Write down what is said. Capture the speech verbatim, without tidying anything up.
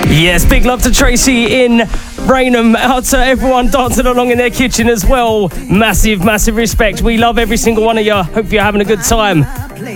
Yes, big love to Tracy in Rainham. Out to everyone dancing along in their kitchen as well. Massive, massive respect. We love every single one of you. Hope you're having a good time.